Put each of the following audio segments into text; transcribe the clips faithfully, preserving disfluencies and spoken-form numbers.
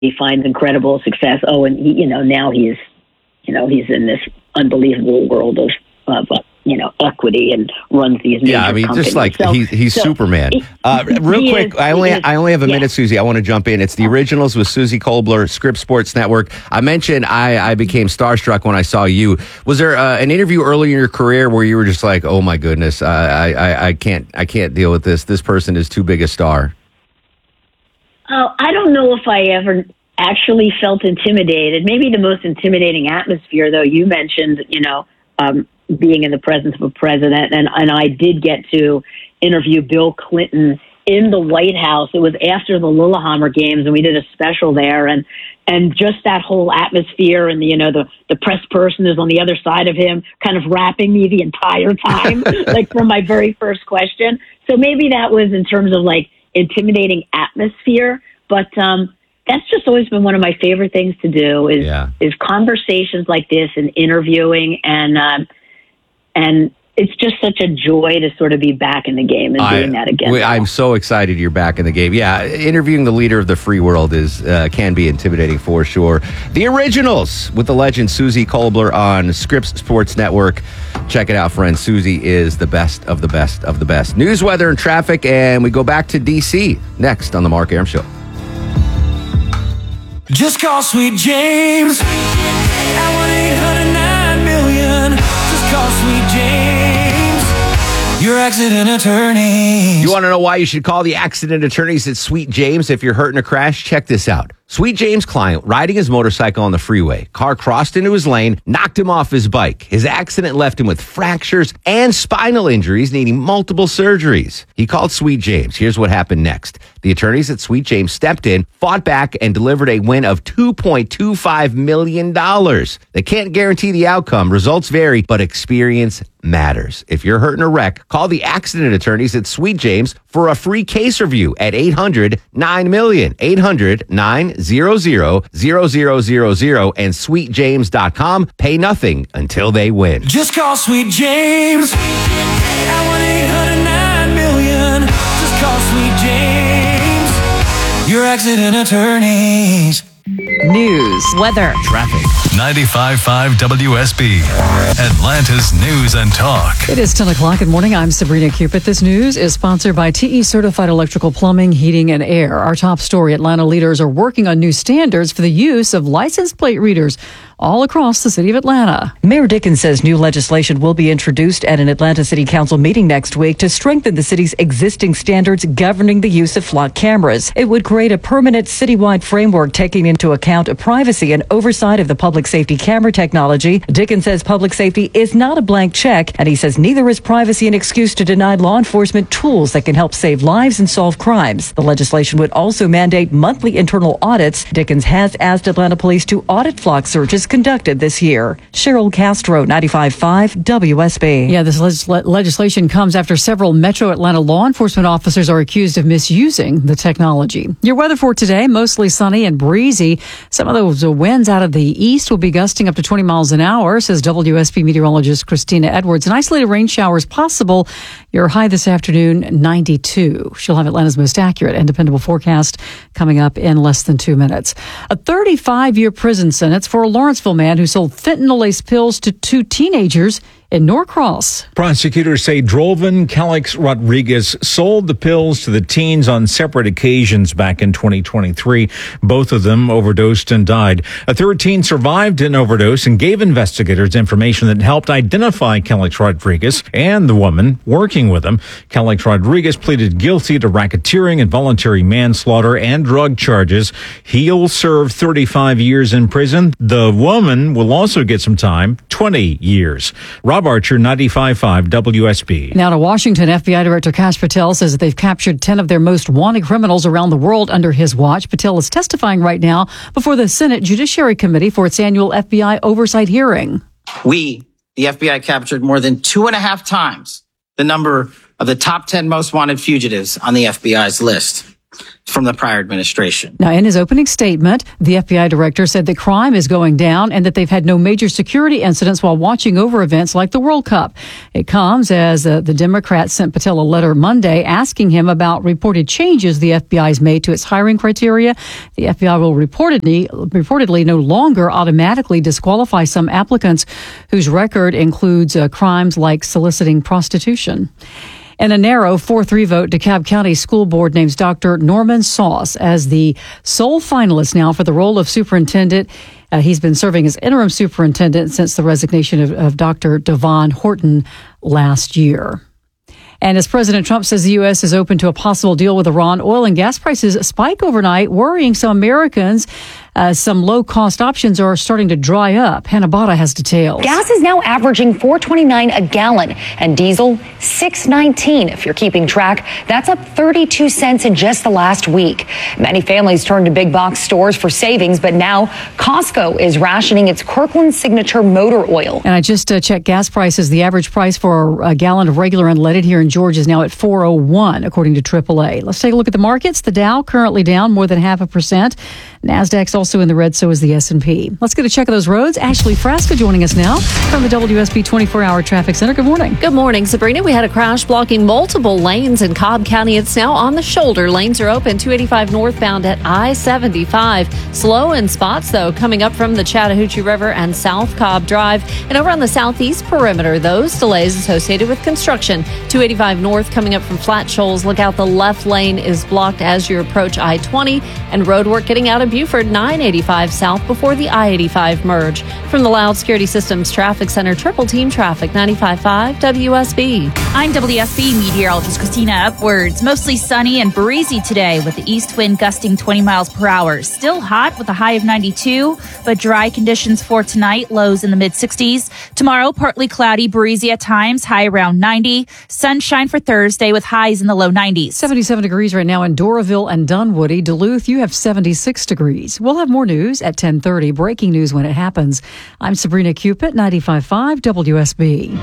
he finds incredible success. Oh, and he, you know, now he's, you know, he's in this unbelievable world of, of uh, you know, equity and runs these major Yeah, I mean, companies. just like so, he, he's so Superman. He, uh, real quick, is, I only is, I only have a yeah. minute, Susie. I want to jump in. It's The Originals with Susie Kolber, Scripps Sports Network. I mentioned I, I became starstruck when I saw you. Was there uh, an interview early in your career where you were just like, oh my goodness, uh, I, I I can't I can't deal with this. This person is too big a star. Oh, I don't know if I ever actually felt intimidated. Maybe the most intimidating atmosphere, though, you mentioned, you know, um, being in the presence of a president, and, and I did get to interview Bill Clinton in the White House. It was after the Lillehammer games, and we did a special there, and and just that whole atmosphere, and the, you know, the the press person is on the other side of him, kind of rapping me the entire time, like from my very first question. So maybe that was in terms of like intimidating atmosphere, but um, that's just always been one of my favorite things to do is Yeah. is conversations like this and interviewing, and um, and it's just such a joy to sort of be back in the game and doing I, that again. we- I'm so excited you're back in the game. Yeah, interviewing the leader of the free world is uh, can be intimidating for sure. The Originals with the legend Susie Kolber on Scripps Sports Network. Check it out, friends. Susie is the best of the best of the best. News, weather, and traffic, and we go back to D C next on the Mark Arum Show. Just call Sweet James at one eight hundred nine million. Just call Sweet James, your accident attorney. You want to know why you should call the accident attorneys at Sweet James if you're hurt in a crash? Check this out. Sweet James' client, riding his motorcycle on the freeway. Car crossed into his lane, knocked him off his bike. His accident left him with fractures and spinal injuries, needing multiple surgeries. He called Sweet James. Here's what happened next. The attorneys at Sweet James stepped in, fought back, and delivered a win of two point two five million dollars. They can't guarantee the outcome. Results vary, but experience matters. If you're hurt in a wreck, call the accident attorneys at Sweet James for a free case review at eight hundred nine million, eight hundred nine hundred zero zero zero zero and sweet james dot com. Pay nothing until they win. Just call Sweet James at one eight hundred nine million. Just call Sweet James, your accident attorneys. News, weather, traffic. ninety-five point five W S B, Atlanta's News and Talk. It is ten o'clock. Good morning. I'm Sabrina Cupid. This news is sponsored by T E Certified Electrical Plumbing, Heating, and Air. Our top story, Atlanta leaders are working on new standards for the use of license plate readers all across the city of Atlanta. Mayor Dickens says new legislation will be introduced at an Atlanta City Council meeting next week to strengthen the city's existing standards governing the use of flock cameras. It would create a permanent citywide framework taking into account privacy and oversight of the public safety camera technology. Dickens says public safety is not a blank check, and he says neither is privacy an excuse to deny law enforcement tools that can help save lives and solve crimes. The legislation would also mandate monthly internal audits. Dickens has asked Atlanta police to audit flock searches conducted this year. Cheryl Castro, ninety-five point five W S B. Yeah, this le- legislation comes after several Metro Atlanta law enforcement officers are accused of misusing the technology. Your weather for today, mostly sunny and breezy. Some of those winds out of the east will be gusting up to twenty miles an hour, says W S B meteorologist Christina Edwards. And isolated rain showers possible. Your high this afternoon, ninety-two. She'll have Atlanta's most accurate and dependable forecast coming up in less than two minutes. A thirty-five-year prison sentence for a Lawrenceville man who sold fentanyl-laced pills to two teenagers in Norcross. Prosecutors say Drolvin Calix Rodriguez sold the pills to the teens on separate occasions back in twenty twenty-three. Both of them overdosed and died. A third teen survived an overdose and gave investigators information that helped identify Calix Rodriguez and the woman working with him. Calix Rodriguez pleaded guilty to racketeering, involuntary manslaughter, and drug charges. He'll serve thirty-five years in prison. The woman will also get some time, twenty years. Rob Archer, ninety-five point five W S B. Now to Washington, F B I Director Kash Patel says that they've captured ten of their most wanted criminals around the world under his watch. Patel is testifying right now before the Senate Judiciary Committee for its annual F B I oversight hearing. We, the F B I, captured more than two and a half times the number of the top ten most wanted fugitives on the F B I's list. from the prior administration. Now, in his opening statement, the F B I director said that crime is going down and that they've had no major security incidents while watching over events like the World Cup. It comes as uh, the Democrats sent Patel a letter Monday asking him about reported changes the F B I has made to its hiring criteria. The F B I will reportedly, reportedly no longer automatically disqualify some applicants whose record includes uh, crimes like soliciting prostitution. In a narrow four three vote, DeKalb County School Board names Doctor Norman Sauce as the sole finalist now for the role of superintendent. Uh, he's been serving as interim superintendent since the resignation of, of Doctor Devon Horton last year. And as President Trump says the U S is open to a possible deal with Iran, oil and gas prices spike overnight, worrying some Americans. Uh, some low-cost options are starting to dry up. Hannah Botta has details. Gas is now averaging four twenty-nine a gallon and diesel six nineteen. If you're keeping track, that's up thirty-two cents in just the last week. Many families turn to big box stores for savings, but now Costco is rationing its Kirkland Signature motor oil. And I just uh, checked gas prices. The average price for a gallon of regular unleaded here in Georgia is now at four oh one, according to triple A. Let's take a look at the markets. The Dow currently down more than half a percent. NASDAQ's also in the red, so is the S and P. Let's get a check of those roads. Ashley Frasca joining us now from the W S B twenty-four hour Traffic Center. Good morning. Good morning, Sabrina. We had a crash blocking multiple lanes in Cobb County. It's now on the shoulder. Lanes are open. two eighty-five northbound at I seventy-five. Slow in spots, though, coming up from the Chattahoochee River and South Cobb Drive. And over on the southeast perimeter, those delays associated with construction. two eighty-five north coming up from Flat Shoals. Look out, the left lane is blocked as you approach I twenty. And road work getting out of Buford, nine eighty-five south before the I eighty-five merge. From the Loud Security Systems Traffic Center, Triple Team Traffic, ninety-five point five W S B. I'm W S B meteorologist Christina Upwards. Mostly sunny and breezy today with the east wind gusting twenty miles per hour. Still hot with a high of ninety-two, but dry conditions for tonight, lows in the mid sixties. Tomorrow, partly cloudy, breezy at times, high around ninety. Sunshine for Thursday with highs in the low nineties. seventy-seven degrees right now in Doraville and Dunwoody. Duluth, you have seventy-six degrees. We'll have more news at ten thirty. Breaking news when it happens. I'm Sabrina Cupid, ninety-five point five W S B.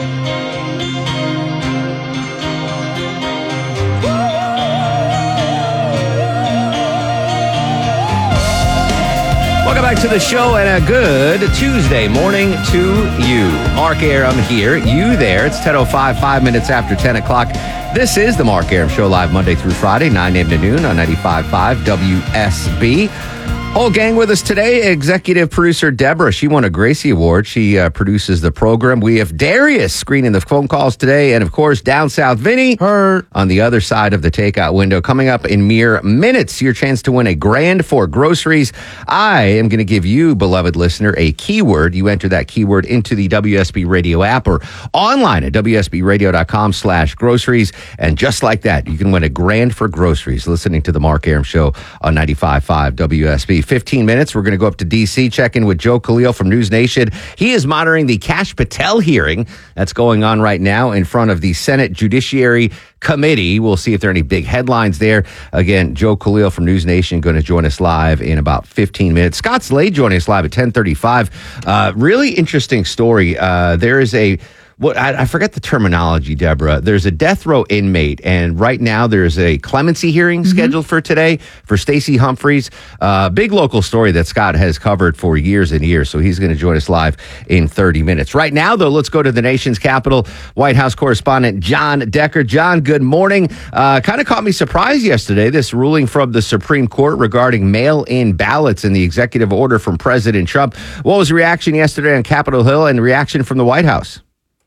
Welcome back to the show and a good Tuesday morning to you. Mark Arum here, you there. It's ten oh five, five minutes after ten o'clock. This is the Mark Arum Show, live Monday through Friday, nine a.m. to noon on ninety-five point five W S B. Whole gang with us today. Executive producer Deborah. She won a Gracie Award. She uh, produces the program. We have Darius screening the phone calls today. And, of course, Down South Vinny Her. on the other side of the takeout window. Coming up in mere minutes, your chance to win a grand for groceries. I am going to give you, beloved listener, a keyword. You enter that keyword into the W S B Radio app or online at W S B radio dot com slash groceries. And just like that, you can win a grand for groceries listening to the Mark Arum Show on ninety-five point five W S B. fifteen minutes. We're going to go up to D C, check in with Joe Khalil from News Nation. He is monitoring the Kash Patel hearing that's going on right now in front of the Senate Judiciary Committee. We'll see if there are any big headlines there. Again, Joe Khalil from News Nation going to join us live in about fifteen minutes. Scott Slade joining us live at ten thirty-five. Uh, really interesting story. Uh, there is a What I, I forget the terminology, Deborah. There's a death row inmate, and right now there's a clemency hearing mm-hmm. scheduled for today for Stacey Humphreys. Uh, big local story that Scott has covered for years and years, so he's going to join us live in thirty minutes. Right now, though, let's go to the nation's capital. White House correspondent John Decker. John, good morning. Uh, kind of caught me surprised yesterday, this ruling from the Supreme Court regarding mail-in ballots and the executive order from President Trump. What was the reaction yesterday on Capitol Hill and the reaction from the White House?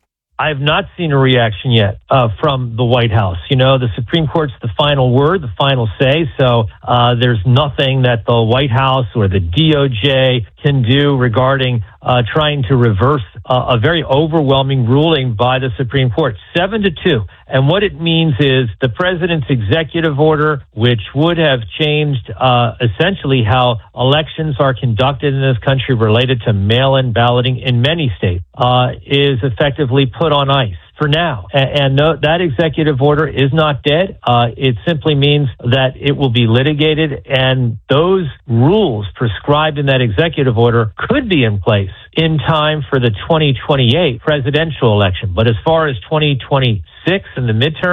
I have not seen a reaction yet uh, from the White House. You know, the Supreme Court's the final word, the final say. So uh, there's nothing that the White House or the D O J can do regarding uh, trying to reverse uh, a very overwhelming ruling by the Supreme Court, seven to two. And what it means is the president's executive order, which would have changed uh, essentially how elections are conducted in this country related to mail-in balloting in many states, uh, is effectively put on ice for now. And, and no, that executive order is not dead. Uh, it simply means that it will be litigated, and those rules prescribed in that executive order could be in place in time for the twenty twenty-eight presidential election. But as far as twenty twenty-six and the midterms,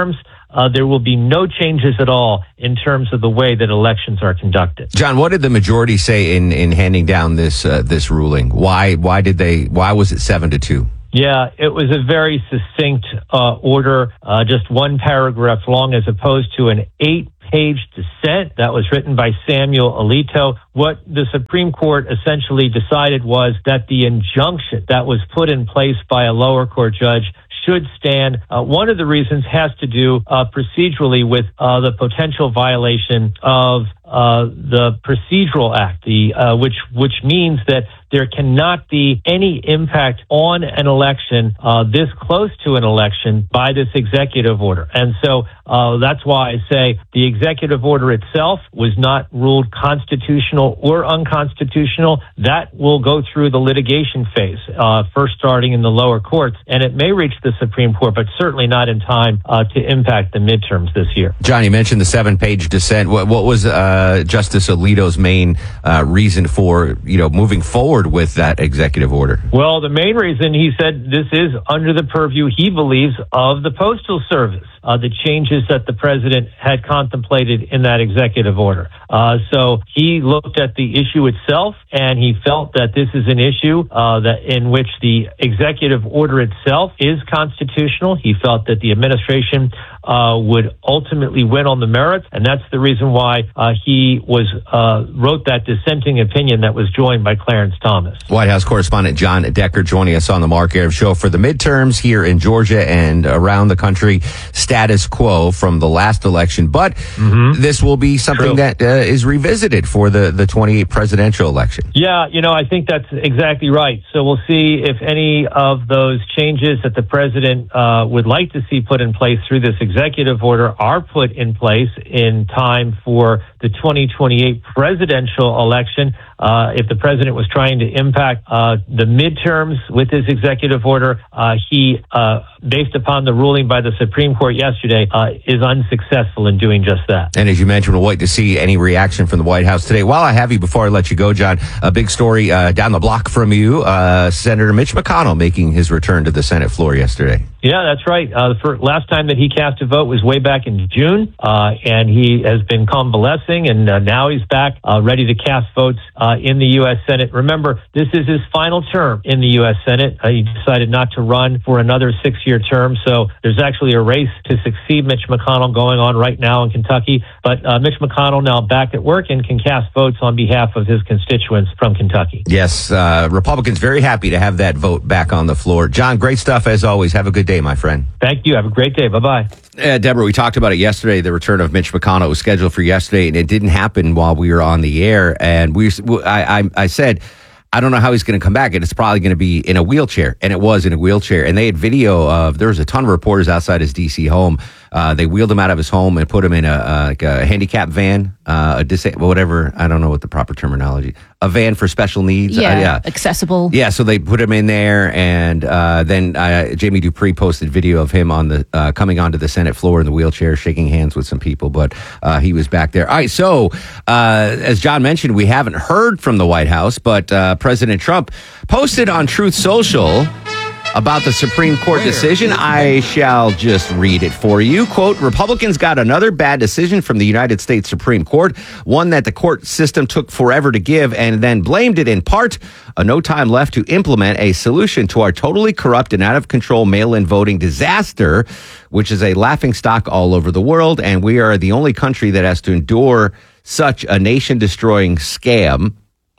uh, there will be no changes at all in terms of the way that elections are conducted. John, what did the majority say in, in handing down this uh, this ruling? Why why did they? Why was it seven to two? Yeah, it was a very succinct uh, order, uh, just one paragraph long, as opposed to an eight-page dissent that was written by Samuel Alito. What the Supreme Court essentially decided was that the injunction that was put in place by a lower court judge should stand. Uh, one of the reasons has to do uh, procedurally with uh, the potential violation of uh, the Procedural Act, the uh, which which means that there cannot be any impact on an election uh, this close to an election by this executive order. And so uh, that's why I say the executive order itself was not ruled constitutional or unconstitutional. That will go through the litigation phase, uh, first starting in the lower courts, and it may reach the Supreme Court, but certainly not in time uh, to impact the midterms this year. John, you mentioned the seven-page dissent. What, what was uh, Justice Alito's main uh, reason for, you know, moving forward with that executive order? Well, the main reason, he said, this is under the purview, he believes, of the Postal Service, uh, the changes that the president had contemplated in that executive order. Uh, so he looked at the issue itself, and he felt that this is an issue uh, that in which the executive order itself is constitutional. He felt that the administration uh, would ultimately win on the merits, and that's the reason why uh, he was uh, wrote that dissenting opinion that was joined by Clarence Thomas. White House correspondent John Decker joining us on the Mark Arum Show for the midterms here in Georgia and around the country. Status quo from the last election, but mm-hmm. this will be something True. that uh, is revisited for the, the twenty-eight presidential election. Yeah, you know, I think that's exactly right. So we'll see if any of those changes that the president uh, would like to see put in place through this executive order are put in place in time for the twenty twenty-eight presidential election. Uh, if the president was trying to impact uh, the midterms with his executive order, uh, he, uh, based upon the ruling by the Supreme Court yesterday, uh, is unsuccessful in doing just that. And as you mentioned, we'll wait to see any reaction from the White House today. While I have you, before I let you go, John, a big story uh, down the block from you, uh, Senator Mitch McConnell making his return to the Senate floor yesterday. Yeah, that's right. Uh, the first, last time that he cast a vote was way back in June, uh, and he has been convalescing, and uh, now he's back uh, ready to cast votes uh, in the U S Senate. Remember, this is his final term in the U S Senate. Uh, he decided not to run for another six-year term, so there's actually a race to succeed Mitch McConnell going on right now in Kentucky. But uh, Mitch McConnell now back at work and can cast votes on behalf of his constituents from Kentucky. Yes, uh, Republicans very happy to have that vote back on the floor. John, great stuff as always. Have a good day, my friend. Thank you. Have a great day. Bye-bye. Uh, Deborah, we talked about it yesterday. The return of Mitch McConnell was scheduled for yesterday, and it didn't happen while we were on the air. And we, I, I, I said, I don't know how he's going to come back, and it's probably going to be in a wheelchair. And it was in a wheelchair. And they had video of, there was a ton of reporters outside his D C home. Uh, they wheeled him out of his home and put him in a, uh, like a handicap van, uh, a dis- whatever. I don't know what the proper terminology. A van for special needs. Yeah, uh, yeah. accessible. Yeah, so they put him in there, and uh, then uh, Jamie Dupree posted video of him on the uh, coming onto the Senate floor in the wheelchair, shaking hands with some people, but uh, he was back there. All right, so uh, as John mentioned, we haven't heard from the White House, but uh, President Trump posted on Truth Social about the Supreme Court decision. I shall just read it for you. Quote, Republicans got another bad decision from the United States Supreme Court, one that the court system took forever to give, and then blamed it in part on no time left to implement a solution to our totally corrupt and out of control mail-in voting disaster, which is a laughingstock all over the world, and we are the only country that has to endure such a nation-destroying scam.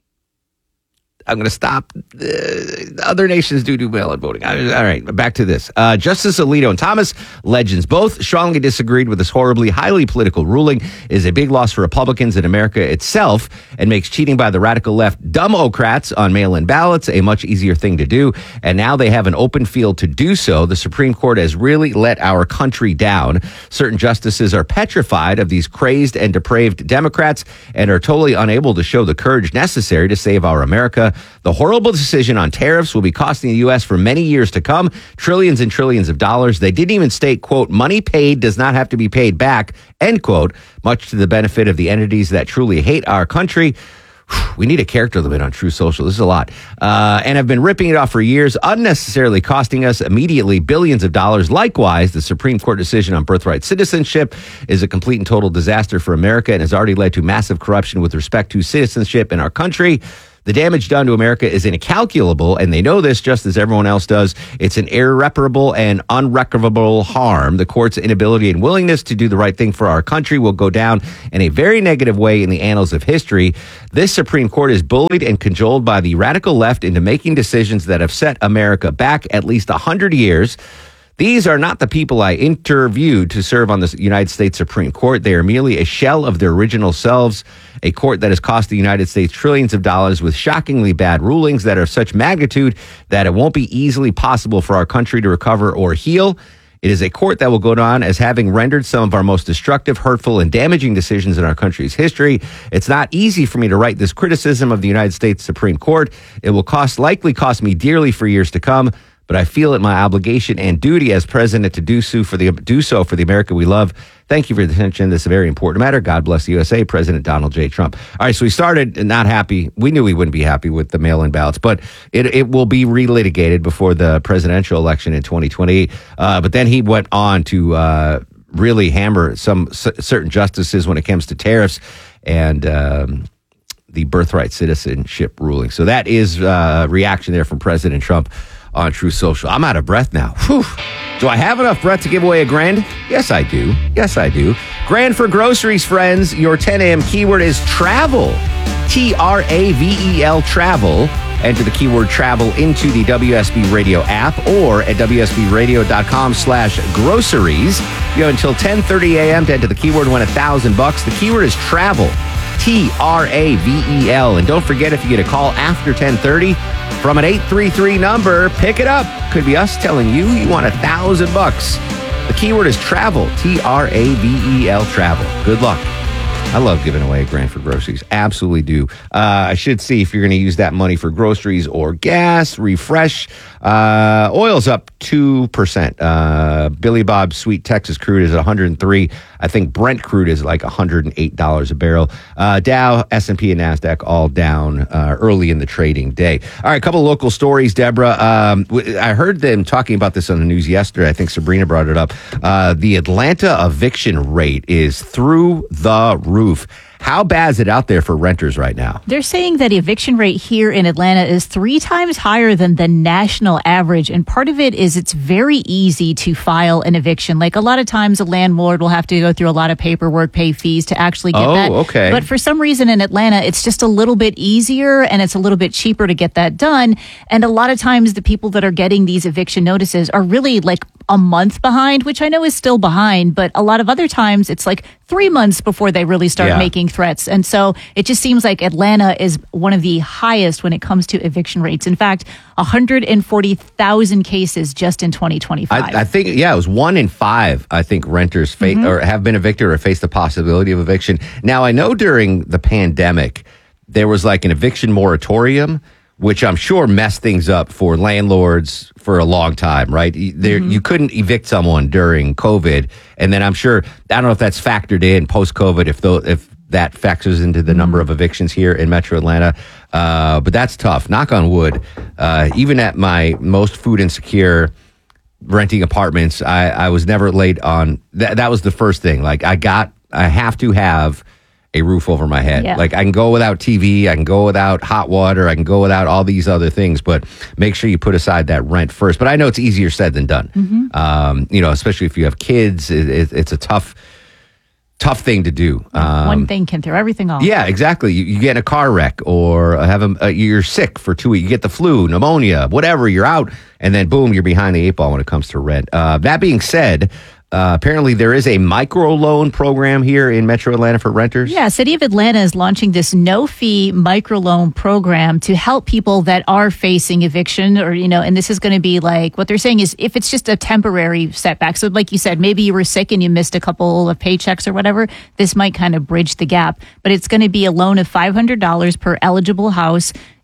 I'm going to stop. Uh, other nations do do mail-in voting. All right, back to this. Uh, Justice Alito and Thomas, legends, both strongly disagreed with this horribly, highly political ruling. It is a big loss for Republicans and America itself, and makes cheating by the radical left Democrats on mail-in ballots a much easier thing to do. And now they have an open field to do so. The Supreme Court has really let our country down. Certain justices are petrified of these crazed and depraved Democrats and are totally unable to show the courage necessary to save our America. The horrible decision on tariffs will be costing the U S for many years to come, trillions and trillions of dollars. They didn't even state, quote, money paid does not have to be paid back, end quote, much to the benefit of the entities that truly hate our country. We need a character limit on True Social. This is a lot. Uh, and have been ripping it off for years, unnecessarily costing us immediately billions of dollars. Likewise, the Supreme Court decision on birthright citizenship is a complete and total disaster for America and has already led to massive corruption with respect to citizenship in our country. The damage done to America is incalculable, and they know this just as everyone else does. It's an irreparable and unrecoverable harm. The court's inability and willingness to do the right thing for our country will go down in a very negative way in the annals of history. This Supreme Court is bullied and cajoled by the radical left into making decisions that have set America back at least one hundred years. These are not the people I interviewed to serve on the United States Supreme Court. They are merely a shell of their original selves, a court that has cost the United States trillions of dollars with shockingly bad rulings that are of such magnitude that it won't be easily possible for our country to recover or heal. It is a court that will go down as having rendered some of our most destructive, hurtful, and damaging decisions in our country's history. It's not easy for me to write this criticism of the United States Supreme Court. It will cost likely cost me dearly for years to come. But I feel it my obligation and duty as president to do so for the do so for the America we love. Thank you for the attention. This is a very important matter. God bless the U S A. President Donald J. Trump. All right, so we started not happy. We knew we wouldn't be happy with the mail-in ballots, but it it will be relitigated before the presidential election in twenty twenty. Uh, but then he went on to uh, really hammer some c- certain justices when it comes to tariffs and um, the birthright citizenship ruling. So that is uh, reaction there from President Trump on True Social. I'm out of breath now. Whew. Do I have enough breath to give away a grand? Yes, I do. Yes, I do. Grand for groceries, friends. Your ten a.m. keyword is travel. T R A V E L, travel. Enter the keyword travel into the W S B Radio app or at W S B radio dot com slash groceries. You have until ten thirty a.m. to enter the keyword and win a thousand bucks. The keyword is travel. T R A V E L. And don't forget, if you get a call after ten thirty from an eight three three number, pick it up. Could be us telling you you want a thousand bucks. The keyword is travel. T R A V E L, travel. Good luck. I love giving away a grand for groceries. Absolutely do. Uh, I should see if you're going to use that money for groceries or gas. Refresh. Uh, oil's up two percent. Uh, Billy Bob Sweet Texas crude is at one hundred three. I think Brent crude is like one hundred eight dollars a barrel. Uh, Dow, S and P, and NASDAQ all down uh, early in the trading day. All right, a couple local stories, Deborah. Um, I heard them talking about this on the news yesterday. I think Sabrina brought it up. Uh, the Atlanta eviction rate is through the roof. How bad is it out there for renters right now? They're saying that the eviction rate here in Atlanta is three times higher than the national average. And part of it is it's very easy to file an eviction. Like a lot of times a landlord will have to go through a lot of paperwork, pay fees to actually get oh, that. Okay. But for some reason in Atlanta, it's just a little bit easier and it's a little bit cheaper to get that done. And a lot of times the people that are getting these eviction notices are really like a month behind, which I know is still behind, but a lot of other times it's like three months before they really start yeah. making threats. And so it just seems like Atlanta is one of the highest when it comes to eviction rates. In fact, one hundred forty thousand cases just in twenty twenty-five. I, I think, yeah, it was one in five, I think, renters face Mm-hmm. or have been evicted or face the possibility of eviction. Now, I know during the pandemic, there was like an eviction moratorium, which I'm sure messed things up for landlords for a long time, right? There, Mm-hmm. you couldn't evict someone during COVID. And then I'm sure, I don't know if that's factored in post-COVID, if, though, if that factors into the number of evictions here in Metro Atlanta. Uh, but that's tough. Knock on wood. Uh, even at my most food insecure renting apartments, I, I was never late on. Th- that was the first thing. Like I got, I have to have a roof over my head. Yeah. Like I can go without T V, I can go without hot water, I can go without all these other things, but make sure you put aside that rent first. But I know it's easier said than done. Mm-hmm. Um, you know, especially if you have kids, it, it, it's a tough, tough thing to do. Um, One thing can throw everything off. yeah, exactly. You, you get in a car wreck or have a, uh, you're sick for two weeks. You get the flu, pneumonia, whatever. You're out, and then boom, you're behind the eight ball when it comes to rent. Uh, that being said, uh, apparently there is a micro loan program here in Metro Atlanta for renters. Yeah, City of Atlanta is launching this no-fee microloan program to help people that are facing eviction, or, you know, and this is going to be like, what they're saying is if it's just a temporary setback. So like you said, maybe you were sick and you missed a couple of paychecks or whatever, this might kind of bridge the gap. But it's going to be a loan of five hundred dollars per eligible house.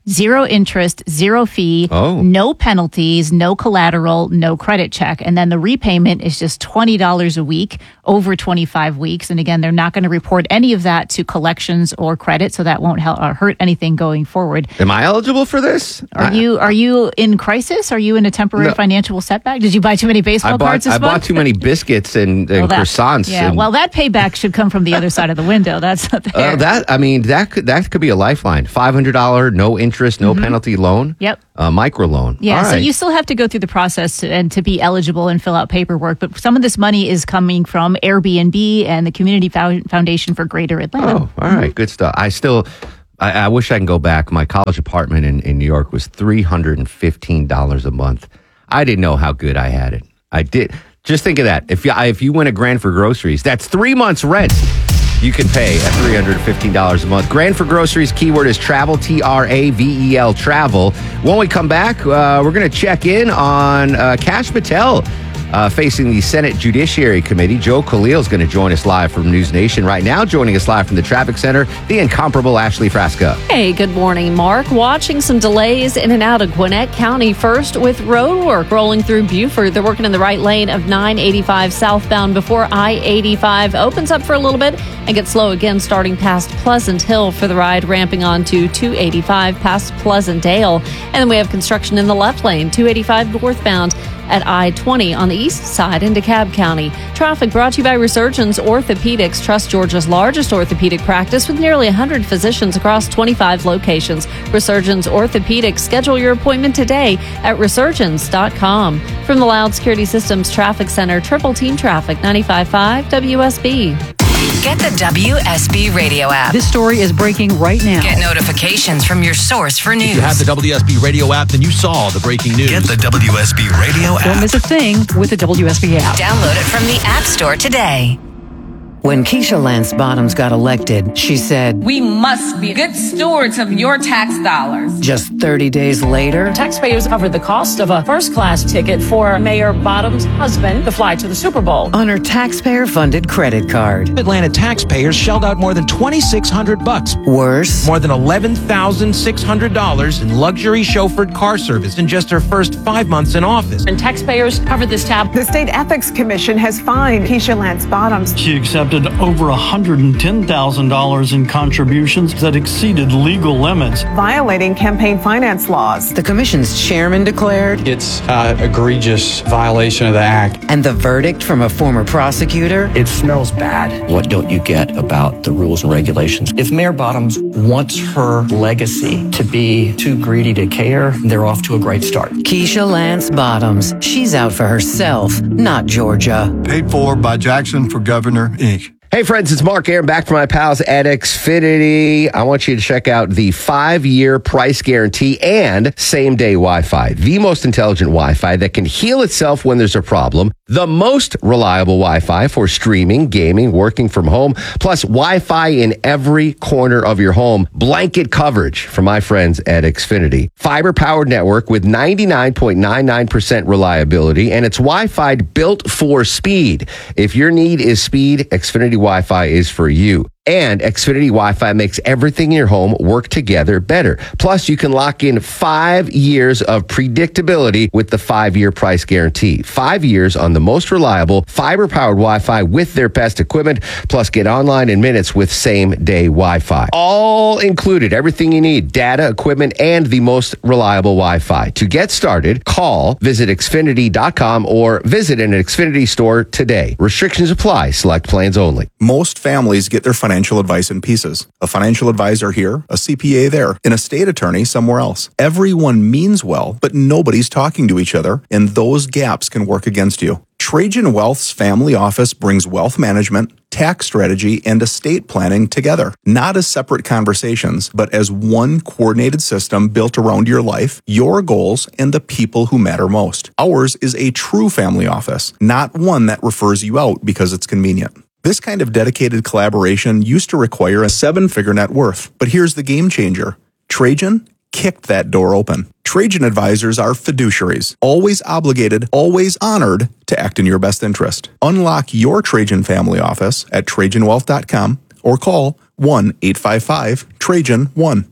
Zero interest, zero fee, Oh. no penalties, no collateral, no credit check. And then the repayment is just twenty dollars a week over twenty-five weeks. And again, they're not going to report any of that to collections or credit, so that won't help, or hurt anything going forward. Am I eligible for this? Are I, you are you in crisis? Are you in a temporary No. financial setback? Did you buy too many baseball I bought, cards this I month? bought too many biscuits and, and Well, that- croissants. Yeah, and, well, that payback should come from the other side of the window. That's not there. uh, that I mean that could that could be a lifeline. Five hundred dollar, no interest, no penalty loan. Yep. Uh, micro loan. Yeah, All so right. you still have to go through the process to, and to be eligible and fill out paperwork. But some of this money is coming from Airbnb and the Community Fou- Foundation for Greater Atlanta. Oh, all right, good stuff. I still, I, I wish I can go back. My college apartment in, in New York was three hundred and fifteen dollars a month. I didn't know how good I had it. I did. Just think of that. If you if you win a grand for groceries, that's three months rent. You can pay at three hundred fifteen dollars a month. Grand for groceries, keyword is travel, T R A V E L, travel. When we come back, uh, we're going to check in on uh, Kash Patel uh, facing the Senate Judiciary Committee. Joe Khalil is going to join us live from News Nation right now. Joining us live from the traffic center, the incomparable Ashley Frasca. Hey, good morning, Mark. Watching some delays in and out of Gwinnett County. First, with road work rolling through Buford. They're working in the right lane of nine eighty-five southbound before I eighty-five opens up for a little bit and gets slow again starting past Pleasant Hill for the ride, ramping on to two eighty-five past Pleasantdale. And then we have construction in the left lane, two eighty-five northbound at I twenty on the east side into Cobb County. Traffic brought to you by Resurgence Orthopedics. Trust Georgia's largest orthopedic practice with nearly one hundred physicians across twenty-five locations. Resurgence Orthopedics. Schedule your appointment today at resurgence dot com. From the Loud Security Systems Traffic Center, Triple Team Traffic, ninety-five point five W S B. Get the W S B radio app. This story is breaking right now. Get notifications from your source for news. If you have the W S B radio app, then you saw the breaking news. Get the W S B radio Don't app. miss a thing with the W S B app. Download it from the App Store today. When Keisha Lance Bottoms got elected, she said, "We must be good stewards of your tax dollars." just thirty days later, Taxpayers covered the cost of a first-class ticket for Mayor Bottoms' husband to fly to the Super Bowl on her taxpayer-funded credit card. Atlanta taxpayers shelled out more than twenty-six hundred bucks. Worse, more than eleven thousand six hundred dollars in luxury chauffeured car service in just her first five months in office. and taxpayers covered this tab. The State Ethics Commission has fined Keisha Lance Bottoms. She accepted over one hundred ten thousand dollars in contributions that exceeded legal limits, violating campaign finance laws. The commission's chairman declared it's an egregious violation of the act. And the verdict from a former prosecutor? It smells bad. What don't you get about the rules and regulations? If Mayor Bottoms wants her legacy to be too greedy to care, they're off to a great start. Keisha Lance Bottoms. She's out for herself, not Georgia. Paid for by Jackson for Governor, Incorporated. Hey friends, it's Mark Aaron back from my pals at Xfinity. I want you to check out the five-year price guarantee and same-day Wi-Fi. The most intelligent Wi-Fi that can heal itself when there's a problem. The most reliable Wi-Fi for streaming, gaming, working from home, plus Wi-Fi in every corner of your home. Blanket coverage from my friends at Xfinity. Fiber-powered network with ninety-nine point nine nine percent reliability, and it's Wi-Fi built for speed. If your need is speed, Xfinity Wi-Fi is for you. And Xfinity Wi-Fi makes everything in your home work together better. Plus, you can lock in five years of predictability with the five-year price guarantee. Five years on the most reliable fiber-powered Wi-Fi with their best equipment. Plus, get online in minutes with same-day Wi-Fi. All included, everything you need, data, equipment, and the most reliable Wi-Fi. To get started, call, visit Xfinity dot com, or visit an Xfinity store today. Restrictions apply. Select plans only. Most families get their financial advice in pieces. A financial advisor here, a C P A there, an estate attorney somewhere else. Everyone means well, but nobody's talking to each other, and those gaps can work against you. Trajan Wealth's family office brings wealth management, tax strategy, and estate planning together, not as separate conversations, but as one coordinated system built around your life, your goals, and the people who matter most. Ours is a true family office, not one that refers you out because it's convenient. This kind of dedicated collaboration used to require a seven-figure net worth, but here's the game changer. Trajan kicked that door open. Trajan advisors are fiduciaries, always obligated, always honored to act in your best interest. Unlock your Trajan family office at Trajan Wealth dot com or call one eight five five Trajan one.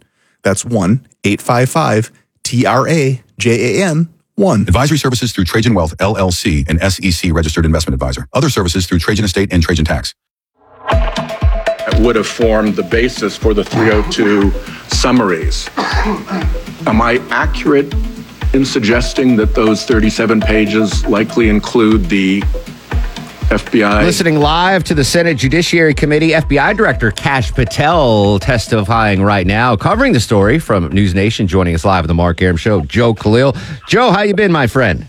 That's one eight five five T R A J A N one. Advisory services through Trajan Wealth, L L C, an S E C registered investment advisor. Other services through Trajan Estate and Trajan Tax. Would have formed the basis for the three oh two summaries. Am I accurate in suggesting that those thirty-seven pages likely include the F B I? Listening live to the Senate Judiciary Committee, F B I Director Kash Patel testifying right now, covering the story from News Nation. Joining us live at the Mark Arum Show, Joe Khalil. Joe, how you been, my friend?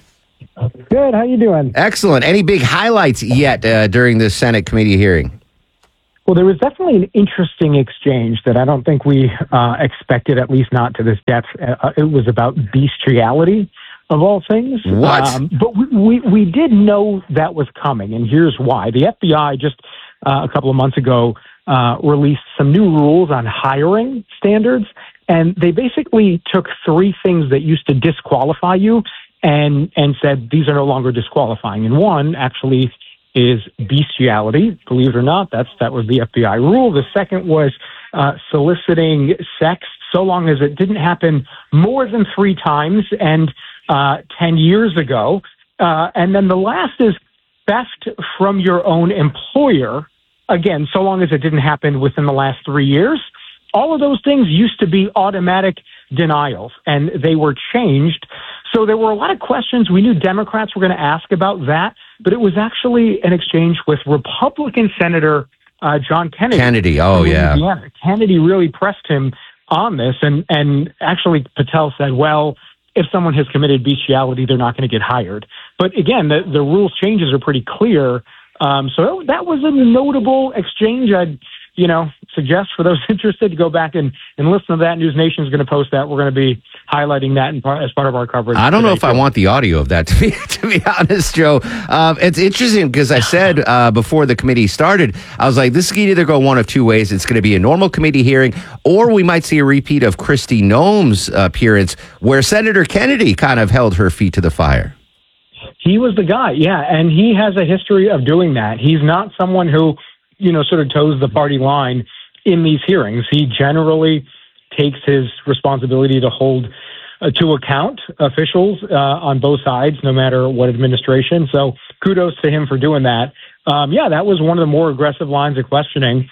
Good. How you doing? Excellent. Any big highlights yet uh, during this Senate committee hearing? Well, there was definitely an interesting exchange that I don't think we uh, expected, at least not to this depth. Uh, it was about bestiality, of all things. What? Um, but we, we, we did know that was coming, and here's why. The F B I just uh, a couple of months ago uh, released some new rules on hiring standards, and they basically took three things that used to disqualify you and and said these are no longer disqualifying. And one actually is bestiality. Believe it or not, that's that was the F B I rule. The second was uh, soliciting sex, so long as it didn't happen more than three times and uh, ten years ago. Uh, and then the last is theft from your own employer. Again, so long as it didn't happen within the last three years. All of those things used to be automatic denials, and they were changed. So there were a lot of questions. We knew Democrats were going to ask about that, but it was actually an exchange with Republican Senator uh, John Kennedy. Kennedy, oh, yeah. Indiana. Kennedy really pressed him on this, and, and actually Patel said, well, if someone has committed bestiality, they're not going to get hired. But again, the, the rules changes are pretty clear. Um, so that was a notable exchange. I'd, you know, suggest for those interested to go back and, and listen to that. News Nation is going to post that. We're going to be highlighting that in part, as part of our coverage. I don't know if too. I want the audio of that, to be, to be honest, Joe. Um, it's interesting because I said uh, before the committee started, I was like, this could either go one of two ways. It's going to be a normal committee hearing, or we might see a repeat of Kristi Noem's appearance where Senator Kennedy kind of held her feet to the fire. He was the guy, yeah, and he has a history of doing that. He's not someone who, you know, sort of toes the party line in these hearings. He generally takes his responsibility to hold uh, to account officials uh, on both sides, no matter what administration. So kudos to him for doing that. Um, yeah, that was one of the more aggressive lines of questioning.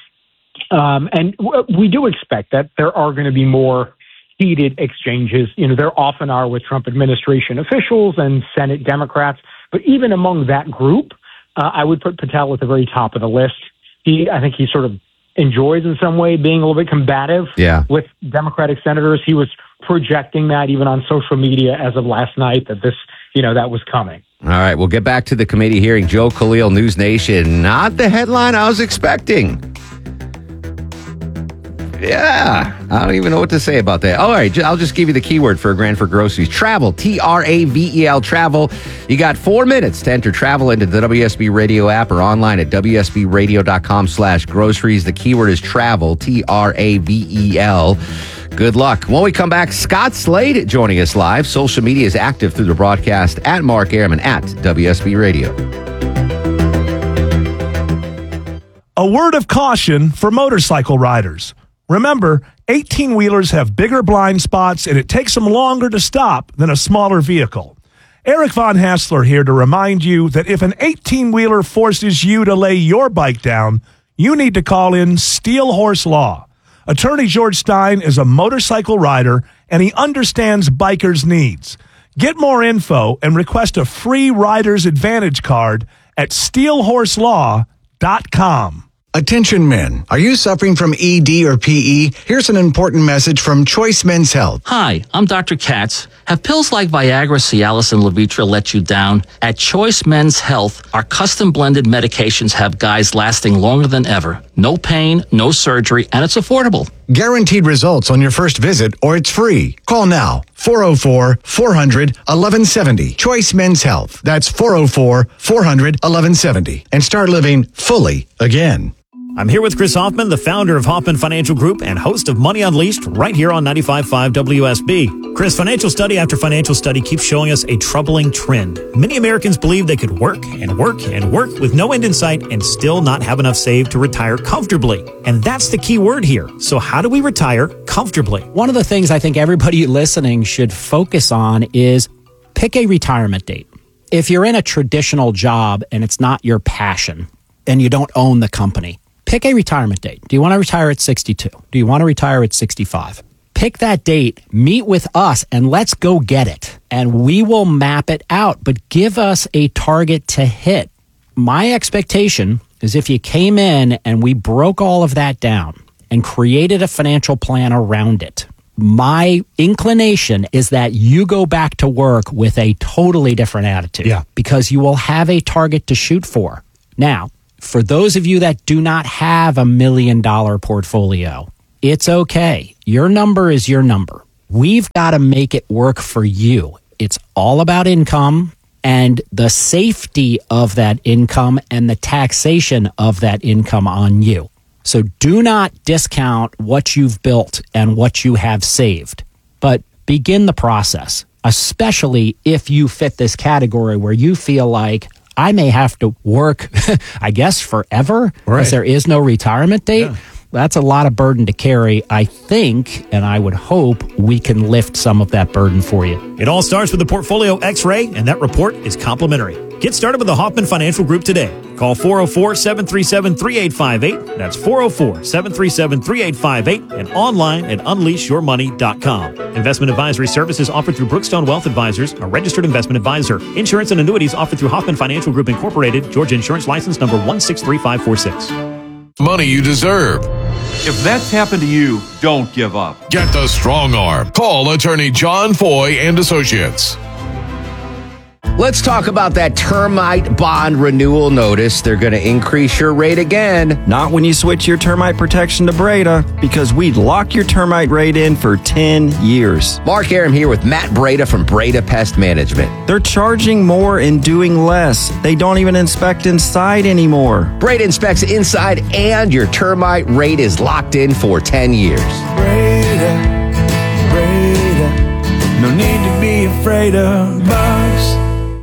Um, and w- we do expect that there are going to be more heated exchanges. You know, there often are with Trump administration officials and Senate Democrats. But even among that group, uh, I would put Patel at the very top of the list. He, I think he sort of enjoys in some way being a little bit combative yeah. with Democratic senators. He was projecting that even on social media as of last night, that this, you know, that was coming. All right, we'll get back to the committee hearing. Joe Khalil, News Nation. Not the headline I was expecting. Yeah, I don't even know what to say about that. All right, I'll just give you the keyword for a grand for groceries. Travel, T R A V E L, travel. You got four minutes to enter travel into the W S B Radio app or online at W S B radio dot com slash groceries. The keyword is travel, T R A V E L. Good luck. When we come back, Scott Slade joining us live. Social media is active through the broadcast at Mark Arum and at W S B Radio. A word of caution for motorcycle riders. Remember, eighteen-wheelers have bigger blind spots, and it takes them longer to stop than a smaller vehicle. Eric Von Hassler here to remind you that if an eighteen-wheeler forces you to lay your bike down, you need to call in Steel Horse Law. Attorney George Stein is a motorcycle rider, and he understands bikers' needs. Get more info and request a free Rider's Advantage card at steel horse law dot com. Attention men, are you suffering from E D or P E? Here's an important message from Choice Men's Health. Hi, I'm Doctor Katz. Have pills like Viagra, Cialis, and Levitra let you down? At Choice Men's Health, our custom blended medications have guys lasting longer than ever. No pain, no surgery, and it's affordable. Guaranteed results on your first visit, or it's free. Call now, four oh four, four hundred, eleven seventy. Choice Men's Health. That's four oh four, four hundred, eleven seventy. And start living fully again. I'm here with Chris Hoffman, the founder of Hoffman Financial Group and host of Money Unleashed, right here on ninety-five point five W S B. Chris Chris, financial study after financial study keeps showing us a troubling trend. Many Americans believe they could work and work and work with no end in sight and still not have enough saved to retire comfortably. And that's the key word here. So how do we retire comfortably? One of the things I think everybody listening should focus on is pick a retirement date. If you're in a traditional job and it's not your passion and you don't own the company, pick a retirement date. Do you want to retire at sixty-two? Do you want to retire at sixty-five? Pick that date, meet with us, and let's go get it. And we will map it out, but give us a target to hit. My expectation is if you came in and we broke all of that down and created a financial plan around it, my inclination is that you go back to work with a totally different attitude. Yeah. Because you will have a target to shoot for. Now, for those of you that do not have a million dollar portfolio, it's okay. Your number is your number. We've got to make it work for you. It's all about income and the safety of that income and the taxation of that income on you. So do not discount what you've built and what you have saved, but begin the process, especially if you fit this category where you feel like I may have to work, I guess, forever, because Right. there is no retirement date. Yeah. That's a lot of burden to carry. I think, and I would hope, we can lift some of that burden for you. It all starts with the Portfolio X-ray, and that report is complimentary. Get started with the Hoffman Financial Group today. Call four oh four, seven three seven, three eight five eight. That's four oh four, seven three seven, three eight five eight and online at unleash your money dot com. Investment advisory services offered through Brookstone Wealth Advisors, a registered investment advisor. Insurance and annuities offered through Hoffman Financial Group Incorporated, Georgia Insurance License number one six three five four six. Money you deserve. If that's happened to you, don't give up. Get the strong arm. Call attorney John Foy and Associates. Let's talk about that termite bond renewal notice. They're going to increase your rate again. Not when you switch your termite protection to Breda, because we'd lock your termite rate in for ten years. Mark Aram here with Matt Breda from Breda Pest Management. They're charging more and doing less. They don't even inspect inside anymore. Breda inspects inside and your termite rate is locked in for ten years. Breda, Breda, no need to be afraid of bugs.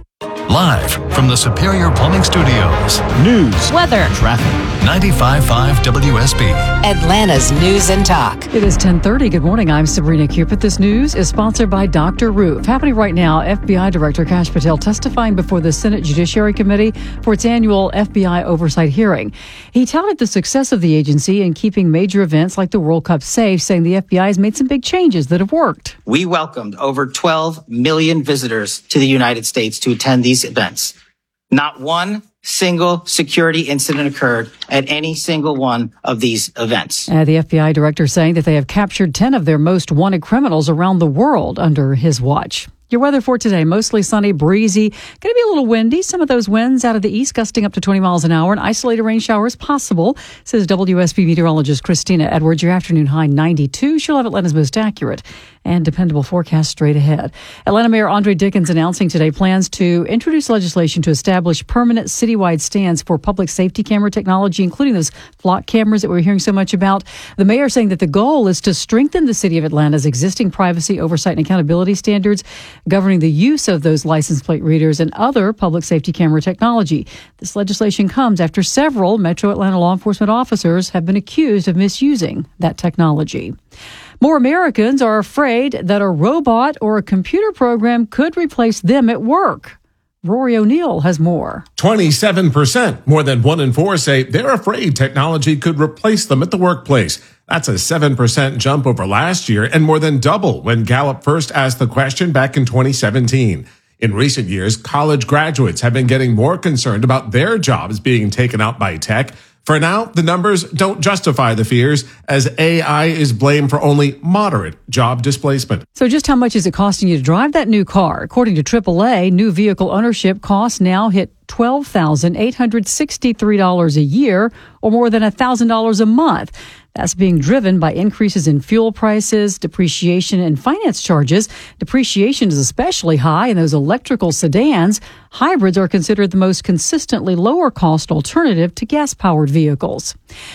Live from the Superior Plumbing Studios. News, weather, Traffic. ninety-five point five W S B. Atlanta's News and Talk. It is ten thirty. Good morning. I'm Sabrina Cupid. This news is sponsored by Doctor Roof. Happening right now, F B I Director Kash Patel testifying before the Senate Judiciary Committee for its annual F B I oversight hearing. He touted the success of the agency in keeping major events like the World Cup safe, saying the F B I has made some big changes that have worked. We welcomed over twelve million visitors to the United States to attend these events. Not one single security incident occurred at any single one of these events. Uh, the F B I director saying that they have captured ten of their most wanted criminals around the world under his watch. Your weather for today, mostly sunny, breezy. Going to be a little windy. Some of those winds out of the east gusting up to twenty miles an hour and isolated rain showers possible, says W S B meteorologist Christina Edwards. Your afternoon high ninety-two. She'll have Atlanta's most accurate and dependable forecast straight ahead. Atlanta Mayor Andre Dickens announcing today plans to introduce legislation to establish permanent citywide stands for public safety camera technology, including those flock cameras that we're hearing so much about. The mayor saying that the goal is to strengthen the city of Atlanta's existing privacy, oversight, and accountability standards governing the use of those license plate readers and other public safety camera technology. This legislation comes after several Metro Atlanta law enforcement officers have been accused of misusing that technology. More Americans are afraid that a robot or a computer program could replace them at work. Rory O'Neill has more. twenty-seven percent, more than one in four, say they're afraid technology could replace them at the workplace. That's a seven percent jump over last year and more than double when Gallup first asked the question back in twenty seventeen. In recent years, college graduates have been getting more concerned about their jobs being taken out by tech. For now, the numbers don't justify the fears, as A I is blamed for only moderate job displacement. So just how much is it costing you to drive that new car? According to triple A, new vehicle ownership costs now hit twelve thousand eight hundred sixty-three dollars a year, or more than one thousand dollars a month. That's being driven by increases in fuel prices, depreciation, and finance charges. Depreciation is especially high in those electrical sedans. Hybrids are considered the most consistently lower cost alternative to gas-powered vehicles.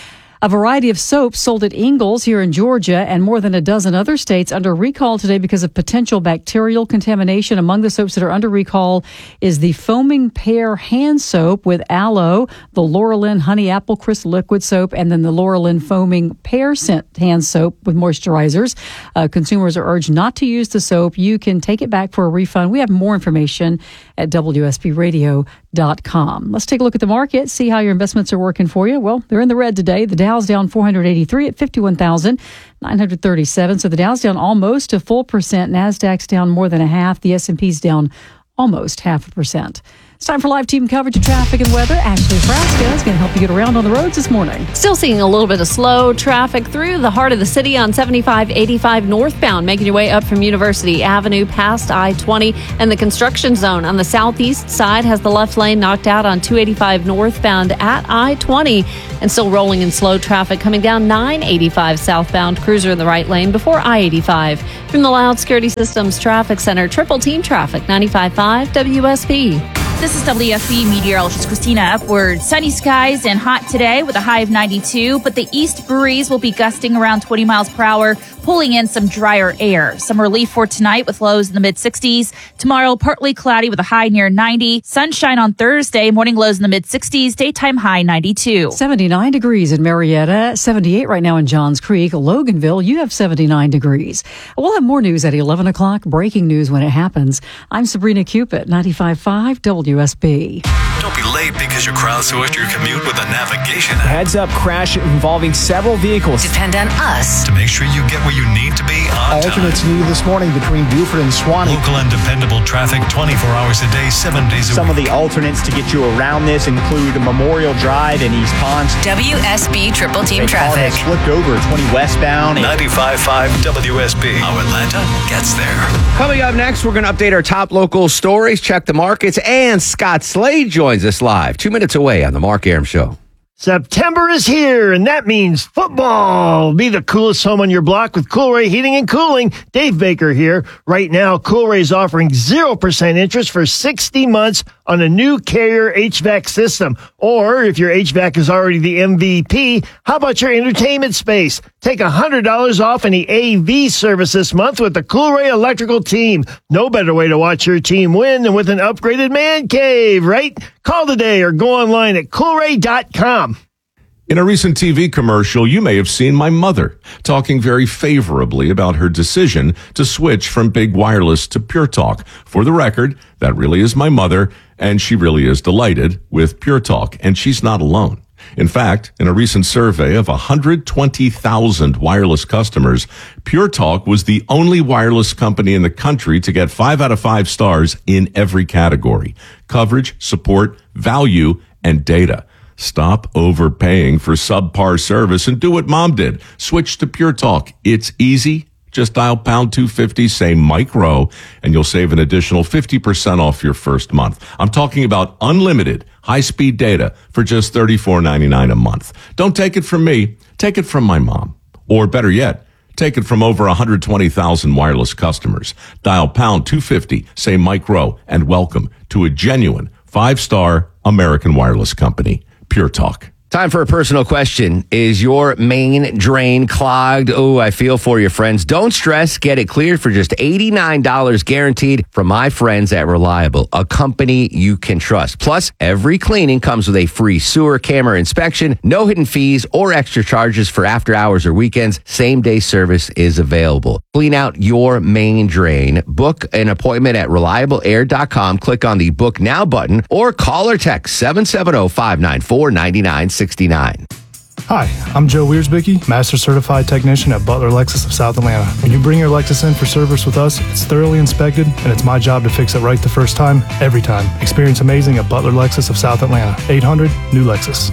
A variety of soaps sold at Ingles here in Georgia and more than a dozen other states under recall today because of potential bacterial contamination. Among the soaps that are under recall is the Foaming Pear Hand Soap with aloe, the Laurelin Honey Apple Crisp Liquid Soap, and then the Laurelin Foaming Pear Scent Hand Soap with moisturizers. Uh, consumers are urged not to use the soap. You can take it back for a refund. We have more information at W S B radio dot com. Let's take a look at the market, see how your investments are working for you. Well, they're in the red today. The Dow's down four hundred eighty-three at fifty-one thousand nine hundred thirty-seven. So the Dow's down almost a full percent. NASDAQ's down more than a half. The S and P's down almost half a percent. It's time for live team coverage of traffic and weather. Ashley Frasca is going to help you get around on the roads this morning. Still seeing a little bit of slow traffic through the heart of the city on seventy-five eighty-five northbound, making your way up from University Avenue past I twenty. And the construction zone on the southeast side has the left lane knocked out on two eighty-five northbound at I twenty. And still rolling in slow traffic coming down nine eighty-five southbound, cruiser in the right lane before I eighty-five. From the Loud Security Systems Traffic Center, Triple Team Traffic, ninety-five point five W S B. This is W S B meteorologist Christina Upward. Sunny skies and hot today with a high of ninety-two, but the east breeze will be gusting around twenty miles per hour, pulling in some drier air. Some relief for tonight with lows in the mid sixties. Tomorrow, partly cloudy with a high near ninety. Sunshine on Thursday, morning lows in the mid sixties, daytime high ninety-two. seventy-nine degrees in Marietta, seventy-eight right now in Johns Creek. Loganville, you have seventy-nine degrees. We'll have more news at eleven o'clock, breaking news when it happens. I'm Sabrina Cupid, ninety-five point five W S B. Don't be late because you crowdsourced your commute with a navigation app. Heads up crash involving several vehicles. Depend on us To make sure you get where you need to be on time. Alternates needed this morning between Buford and Swanee. Local and dependable traffic twenty-four hours a day, seven days a Some week. of the alternates to get you around this include Memorial Drive in East Ponce. W S B Triple Team A car Traffic. has flipped over twenty westbound. ninety-five point five W S B. How Atlanta gets there. Coming up next, we're going to update our top local stories, check the markets, and Scott Slade joins us live two minutes away on The Mark Arum Show. September is here, and that means football. Be the coolest home on your block with Coolray Heating and Cooling. Dave Baker here. Right now, Coolray is offering zero percent interest for sixty months on a new Carrier H V A C system. Or if your H V A C is already the M V P, how about your entertainment space? Take one hundred dollars off any A V service this month with the Coolray Electrical team. No better way to watch your team win than with an upgraded man cave, right? Call today or go online at coolray dot com. In a recent T V commercial, you may have seen my mother talking very favorably about her decision to switch from big wireless to Pure Talk. For the record, that really is my mother, and she really is delighted with Pure Talk, and she's not alone. In fact, in a recent survey of one hundred twenty thousand wireless customers, Pure Talk was the only wireless company in the country to get five out of five stars in every category: coverage, support, value, and data. Stop overpaying for subpar service and do what Mom did. Switch to Pure Talk. It's easy. Just dial pound two fifty, say Mike Rowe, and you'll save an additional fifty percent off your first month. I'm talking about unlimited high-speed data for just thirty-four ninety-nine a month. Don't take it from me. Take it from my mom. Or better yet, take it from over one hundred twenty thousand wireless customers. Dial pound two fifty, say Mike Rowe, and welcome to a genuine five-star American wireless company. Pure Talk. Time for a personal question. Is your main drain clogged? Oh, I feel for you, friends. Don't stress. Get it cleared for just eighty-nine dollars guaranteed from my friends at Reliable, a company you can trust. Plus, every cleaning comes with a free sewer camera inspection, no hidden fees or extra charges for after hours or weekends. Same day service is available. Clean out your main drain. Book an appointment at reliable air dot com. Click on the Book Now button or call or text seven seven zero, five nine four, nine nine six nine. Hi, I'm Joe Wiersbicky, Master Certified Technician at Butler Lexus of South Atlanta. When you bring your Lexus in for service with us, it's thoroughly inspected, and it's my job to fix it right the first time, every time. Experience amazing at Butler Lexus of South Atlanta. eight hundred, new Lexus.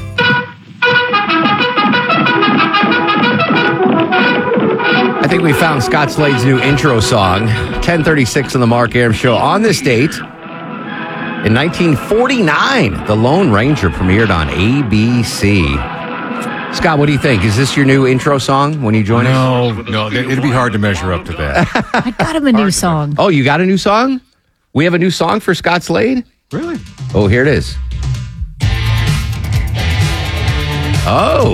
I think we found Scott Slade's new intro song, ten thirty-six on the Mark Arum Show. On this date, in nineteen forty-nine, The Lone Ranger premiered on A B C. Scott, what do you think? Is this your new intro song when you join no, us? No, no, it'd be hard to measure up to that. I got him a new song. Oh, you got a new song? We have a new song for Scott Slade? Really? Oh, here it is. Oh,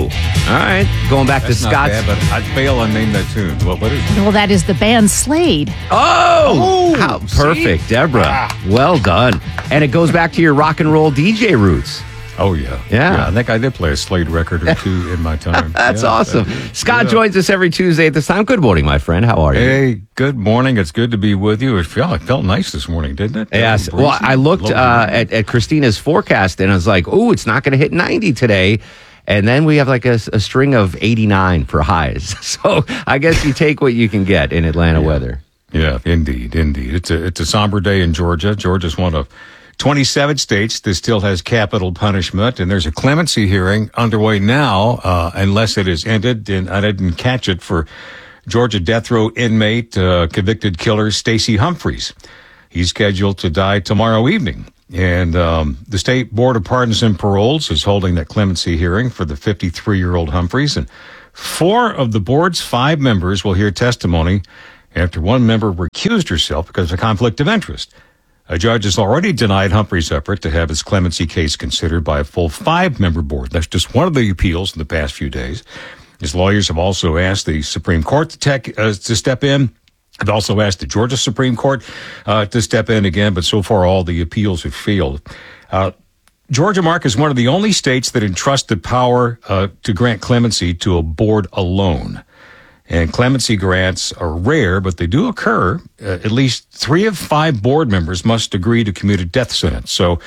All right, going back That's to not Scott's. bad, but I'd fail on name that tune. What, what is it? Well, that is the band Slade. Oh, Oh, how see? perfect, Deborah. Ah. Well done. And it goes back to your rock and roll D J roots. Oh, yeah. Yeah. I think I did play a Slade record or two in my time. That's Yeah. awesome. Scott Yeah. joins us every Tuesday at this time. Good morning, my friend. How are you? Hey, good morning. It's good to be with you. It felt, it felt nice this morning, didn't it? Yes. Uh, Well, breezy. I looked Lovely. uh, at, at Christina's forecast and I was like, oh, it's not going to hit ninety today. And then we have like a, a string of eighty-nine for highs. So I guess you take what you can get in Atlanta Yeah. weather. Yeah, indeed, indeed. It's a it's a somber day in Georgia. Georgia's one of twenty-seven states that still has capital punishment, and there's a clemency hearing underway now, uh, unless it is ended. And I didn't catch it for Georgia death row inmate, uh, convicted killer Stacey Humphreys. He's scheduled to die tomorrow evening. And um, the State Board of Pardons and Paroles is holding that clemency hearing for the fifty-three-year-old Humphreys. And four of the board's five members will hear testimony after one member recused herself because of a conflict of interest. A judge has already denied Humphrey's effort to have his clemency case considered by a full five-member board. That's just one of the appeals in the past few days. His lawyers have also asked the Supreme Court to, tech, uh, to step in. They've also asked the Georgia Supreme Court uh, to step in again, but so far all the appeals have failed. Uh, Georgia, Mark, is one of the only states that entrust the power uh, to grant clemency to a board alone. And clemency grants are rare, but they do occur. Uh, at least three of five board members must agree to commute a death sentence. So,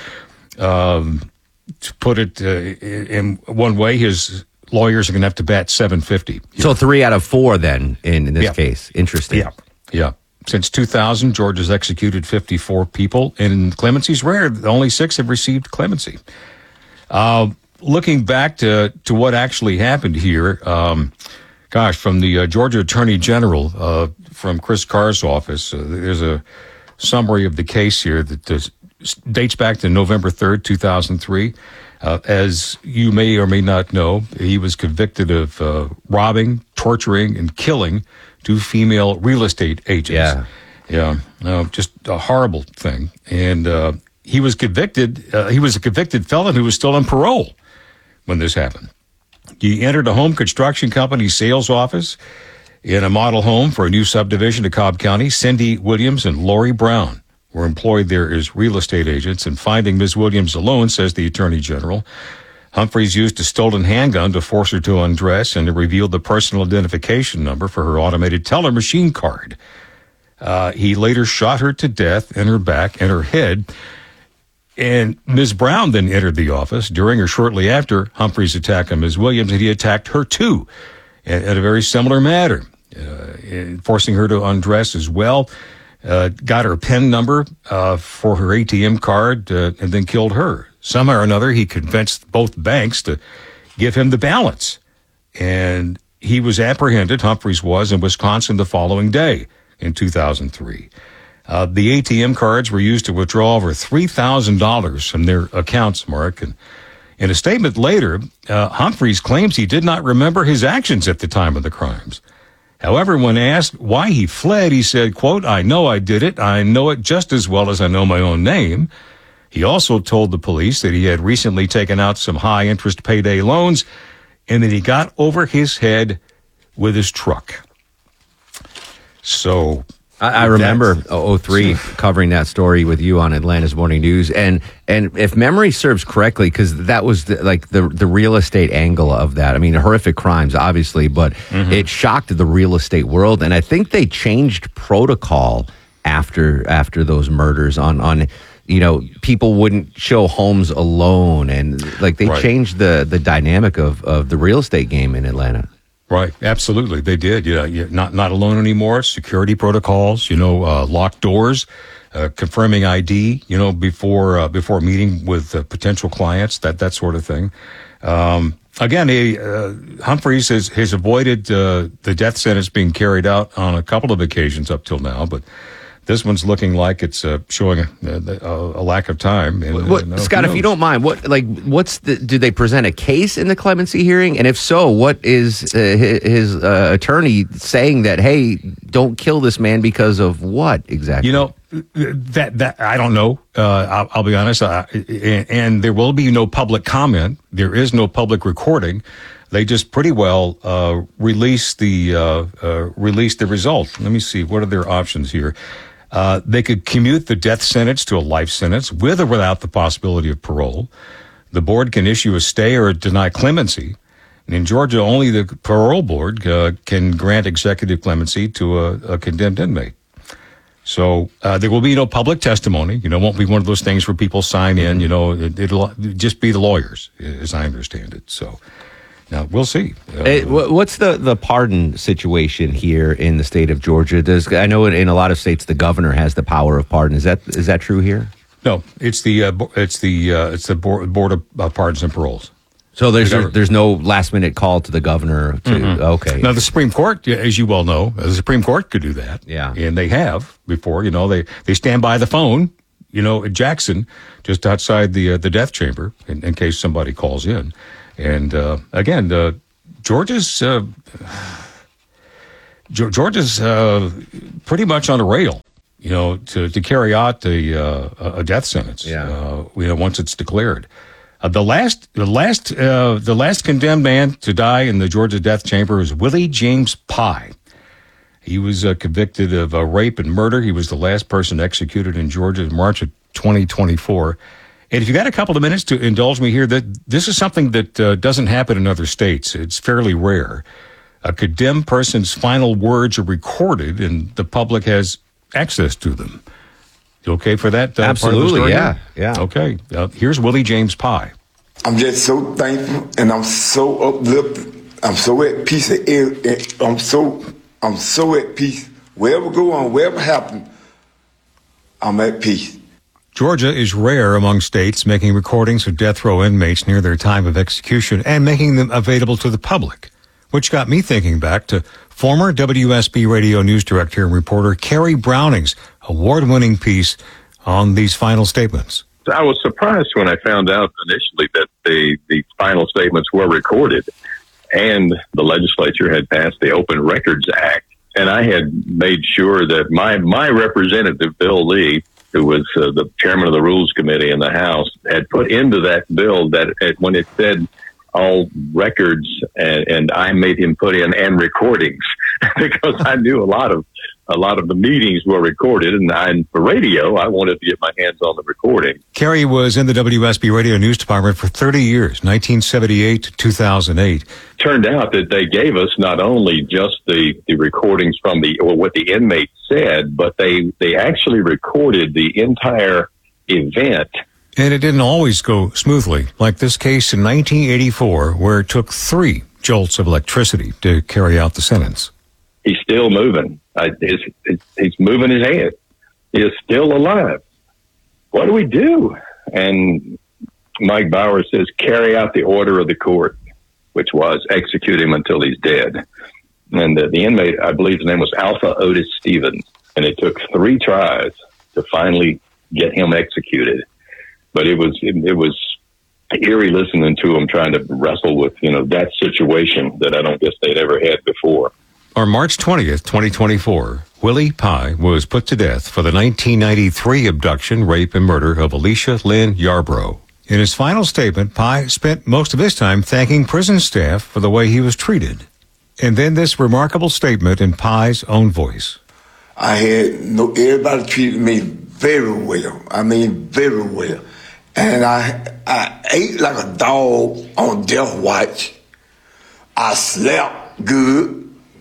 um, to put it uh, in one way, his lawyers are going to have to bat seven fifty. So three out of four then in, in this Yeah. case. Interesting. Yeah, yeah. Since two thousand, Georgia's executed fifty-four people, and clemency's rare. Only six have received clemency. Uh, looking back to, to what actually happened here, um, gosh, from the uh, Georgia Attorney General, uh, from Chris Carr's office, uh, there's a summary of the case here that does, dates back to November third, two thousand three. Uh, as you may or may not know, he was convicted of uh, robbing, torturing, and killing two female real estate agents. Yeah. Yeah. Uh, just a horrible thing. And uh, he was convicted. Uh, he was a convicted felon who was still on parole when this happened. He entered a home construction company sales office in a model home for a new subdivision to Cobb County. Cindy Williams and Lori Brown were employed there as real estate agents, and finding Miz Williams alone, says the Attorney General, Humphreys used a stolen handgun to force her to undress and to reveal the personal identification number for her automated teller machine card. Uh, he later shot her to death in her back and her head. And Miz Brown then entered the office during or shortly after Humphrey's attack on Miz Williams, and he attacked her too, in, in a very similar manner, uh, forcing her to undress as well. Uh, got her PIN number uh, for her A T M card, uh, and then killed her. Somehow or another, he convinced both banks to give him the balance. And he was apprehended, Humphreys was, in Wisconsin the following day in two thousand three. Uh, the A T M cards were used to withdraw over three thousand dollars from their accounts, Mark. And in a statement later, uh, Humphreys claims he did not remember his actions at the time of the crimes. However, when asked why he fled, he said, quote, "I know I did it. I know it just as well as I know my own name." He also told the police that he had recently taken out some high-interest payday loans and that he got over his head with his truck. So I, I remember oh three covering that story with you on Atlanta's Morning News, and and if memory serves correctly, because that was the, like the the real estate angle of that. I mean, horrific crimes, obviously, but mm-hmm. it shocked the real estate world, and I think they changed protocol after after those murders on on. You know, people wouldn't show homes alone, and like they Right. changed the the dynamic of of the real estate game in Atlanta. Right, absolutely, they did. Yeah, yeah, not not alone anymore. Security protocols, you know, uh, locked doors, uh, confirming I D, you know, before uh, before meeting with uh, potential clients, that that sort of thing. Um, again, he, uh, Humphreys has has avoided uh, the death sentence being carried out on a couple of occasions up till now, but this one's looking like it's uh, showing a, a, a lack of time. And, What, uh, Scott, if you don't mind, what like what's the? Do they present a case in the clemency hearing? And if so, what is uh, his, his uh, attorney saying that? Hey, don't kill this man because of what exactly? You know, that that I don't know. Uh, I'll, I'll be honest. Uh, and, and there will be no public comment. There is no public recording. they just pretty well uh, released the uh, uh, released the result. Let me see. What are their options here? Uh, they could commute the death sentence to a life sentence with or without the possibility of parole. The board can issue a stay or deny clemency. And in Georgia, only the parole board uh, can grant executive clemency to a, a condemned inmate. So uh, there will be no public testimony. You know, it won't be one of those things where people sign in. You know, it, it'll just be the lawyers, as I understand it. So now we'll see. Uh, Hey, wh- what's the, the pardon situation here in the state of Georgia? Does I know in, in a lot of states the governor has the power of pardon. Is that is that true here? No, it's the uh, bo- it's the uh, it's the board, board of uh, pardons and paroles. So there's The there's, governor. there's no last minute call to the governor to Mhm. okay. Now the Supreme Court, as you well know, the Supreme Court could do that. Yeah. And they have before. You know, they they stand by the phone. You know, at Jackson, just outside the uh, the death chamber, in, in case somebody calls in. And uh, again, uh, Georgia's uh, Ge- Georgia's uh, pretty much on a rail. You know, to to carry out the uh, a death sentence. Yeah. Uh, you know, once it's declared. Uh, the last, the last, uh, the last condemned man to die in the Georgia death chamber was Willie James Pye. He was uh, convicted of uh, rape and murder. He was the last person executed in Georgia in March of twenty twenty-four. And if you got a couple of minutes to indulge me here, that this is something that uh, doesn't happen in other states. It's fairly rare. A condemned person's final words are recorded, and the public has access to them. You okay for that? Uh, Absolutely, part of the story yeah, here? yeah. Okay, uh, here's Willie James Pye. I'm just so thankful, and I'm so uplifted. I'm so at peace. I'm so, I'm so at peace. Wherever go on, wherever happen, I'm at peace. Georgia is rare among states making recordings of death row inmates near their time of execution and making them available to the public, which got me thinking back to former W S B radio news director and reporter Carrie Browning's award-winning piece on these final statements. I was surprised when I found out initially that the, the final statements were recorded and the legislature had passed the Open Records Act. And I had made sure that my, my representative, Bill Lee, who was uh, the chairman of the Rules Committee in the House, had put into that bill that it, when it said all records, and, and I made him put in and recordings because I knew a lot of a lot of the meetings were recorded, and, I, and for radio, I wanted to get my hands on the recording. Carrie was in the W S B radio news department for thirty years, nineteen seventy-eight to two thousand eight. Turned out that they gave us not only just the, the recordings from the or what the inmate said, but they they actually recorded the entire event. And it didn't always go smoothly, like this case in nineteen eighty-four, where it took three jolts of electricity to carry out the sentence. He's still moving. I, he's, he's moving his hand. He is still alive. What do we do? And Mike Bauer says, carry out the order of the court, which was execute him until he's dead. And the, the inmate, I believe his name was Alpha Otis Stevens. And it took three tries to finally get him executed. But it was, it, it was eerie listening to him trying to wrestle with, you know, that situation that I don't guess they'd ever had before. On March twentieth, twenty twenty-four, Willie Pye was put to death for the nineteen ninety-three abduction, rape, and murder of Alicia Lynn Yarbrough. In his final statement, Pye spent most of his time thanking prison staff for the way he was treated. And then this remarkable statement in Pye's own voice. I had no, everybody treated me very well. I mean, very well. And I, I ate like a dog on death watch. I slept good.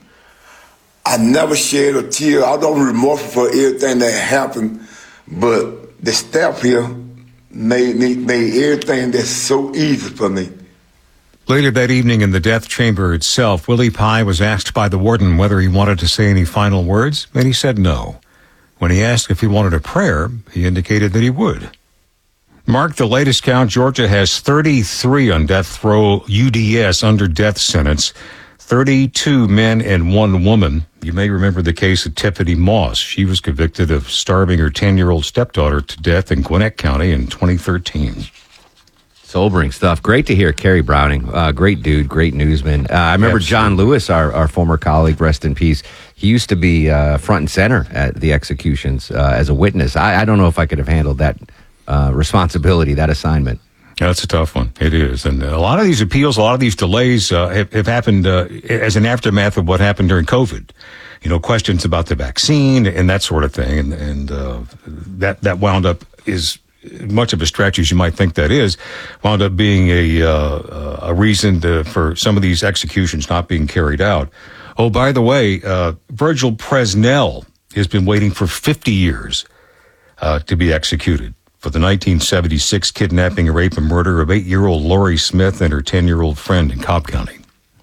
I never shed a tear. I don't remorse for everything that happened, but the staff here made me made everything that's so easy for me. Later that evening in the death chamber itself, Willie Pye was asked by the warden whether he wanted to say any final words, and he said no. When he asked if he wanted a prayer, he indicated that he would. Mark, the latest count, Georgia has thirty-three on death row U D S under death sentence, thirty-two men and one woman. You may remember the case of Tiffany Moss. She was convicted of starving her ten-year-old stepdaughter to death in Gwinnett County in twenty thirteen. Sobering stuff. Great to hear Carrie Browning. Uh, great dude, great newsman. Uh, I remember Absolutely. John Lewis, our, our former colleague, rest in peace. He used to be uh, front and center at the executions uh, as a witness. I, I don't know if I could have handled that uh, responsibility, that assignment. That's a tough one. It is. And a lot of these appeals, a lot of these delays uh, have, have happened uh, as an aftermath of what happened during COVID. You know, questions about the vaccine and that sort of thing. And, and uh, that, that wound up is much of a stretch as you might think that is, wound up being a, uh, a reason to, for some of these executions not being carried out. Oh, by the way, uh, Virgil Presnell has been waiting for fifty years uh, to be executed for the nineteen seventy-six kidnapping, rape, and murder of eight-year-old Lori Smith and her ten-year-old friend in Cobb County.